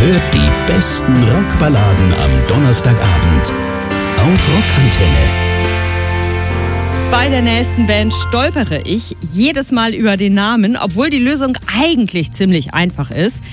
Hört die besten Rockballaden am Donnerstagabend auf Rockantenne. Bei der nächsten Band stolpere ich jedes Mal über den Namen, obwohl die Lösung eigentlich ziemlich einfach ist.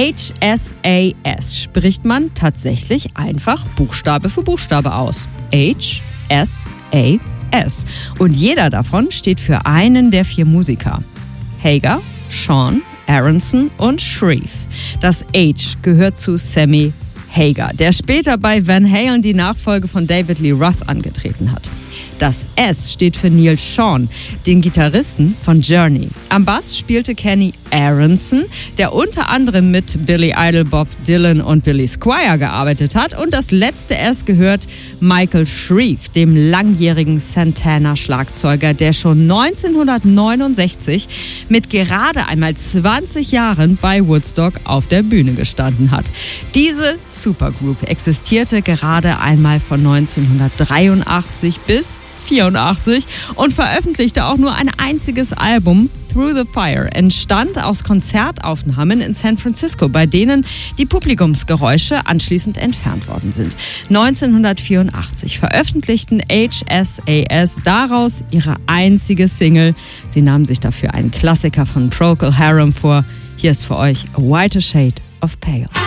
HSAS spricht man tatsächlich einfach Buchstabe für Buchstabe aus. HSAS. Und jeder davon steht für einen der 4 Musiker. Hagar, Sean, Aronson und Shreve. Das H gehört zu Sammy Hagar, der später bei Van Halen die Nachfolge von David Lee Roth angetreten hat. Das S steht für Neil Schon, den Gitarristen von Journey. Am Bass spielte Kenny Aronson, der unter anderem mit Billy Idol, Bob Dylan und Billy Squier gearbeitet hat. Und das letzte S gehört Michael Shreve, dem langjährigen Santana-Schlagzeuger, der schon 1969 mit gerade einmal 20 Jahren bei Woodstock auf der Bühne gestanden hat. Diese Supergroup existierte gerade einmal von 1983 bis 1984 und veröffentlichte auch nur ein einziges Album. Through the Fire entstand aus Konzertaufnahmen in San Francisco, bei denen die Publikumsgeräusche anschließend entfernt worden sind. 1984 veröffentlichten HSAS daraus ihre einzige Single. Sie nahmen sich dafür einen Klassiker von Procol Harum vor. Hier ist für euch A Whiter Shade of Pale.